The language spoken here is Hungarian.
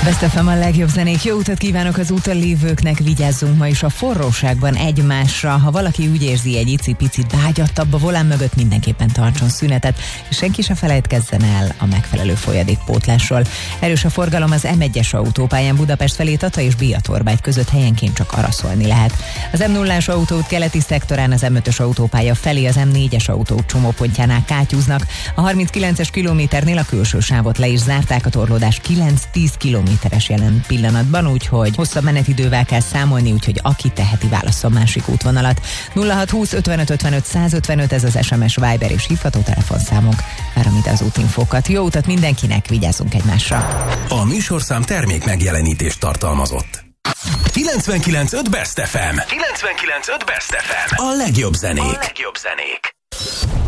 Best FM a legjobb zenék. Jó utat kívánok az úton lévőknek, vigyázzunk ma is a forróságban egymásra. Ha valaki úgy érzi, egy icipicit beágyattabb a volán mögött, mindenképpen tartson szünetet, és senki se felejtkezzen el a megfelelő folyadékpótlásról. Erős a forgalom az M1-es autópályán Budapest felé, Tata és Biatorbágy között, helyenként csak araszolni lehet. Az M0-ás autóút keleti szektorán az M5-ös autópálya felé az M4-es autóút csomópontjánál kátyúznak. A 39-es kilométernél a külső sávot le is zárták, a torlódás 9-10 kilométeres jelen pillanatban, úgyhogy hosszabb menetidővel kell számolni, úgyhogy aki teheti, válasszon másik útvonalat. 0620 55 55 155, ez az SMS, Viber és hívható telefonszámunk. Várom ide az útinfókat. Jó utat mindenkinek, vigyázzunk egymásra. A műsorszám termék megjelenítést tartalmazott. 99.5 Best FM. 99.5 Best FM. A legjobb zenék.